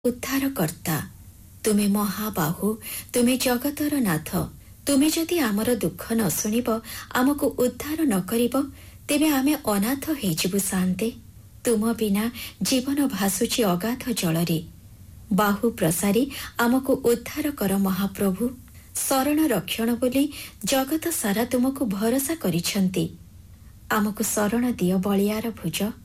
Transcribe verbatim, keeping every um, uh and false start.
ଉଦ୍ଧାରକର୍ତ୍ତା, ତୁମେ ମହାବାହୁ, ତୁମେ ଜଗତର ନାଥ। ତୁମେ ଯଦି ଆମର ଦୁଃଖ ନ ଶୁଣିବ, ଆମକୁ ଉଦ୍ଧାର ନ କରିବ, ତେବେ ଆମେ ଅନାଥ ହେଇଯିବୁ ସାନ୍ତେ। ତୁମ ବିନା ଜୀବନ ଭାସୁଛି ଅଗାଧ ଜଳରେ। ବାହୁ ପ୍ରସାରୀ ଆମକୁ ଉଦ୍ଧାର କର ମହାପ୍ରଭୁ। ଶରଣ ରକ୍ଷଣ ବୋଲି ଜଗତ ସାରା ତୁମକୁ ଭରସା କରିଛନ୍ତି। ଆମକୁ ଶରଣ ଦିଅ ବଳିୟାର ଭୁଜ।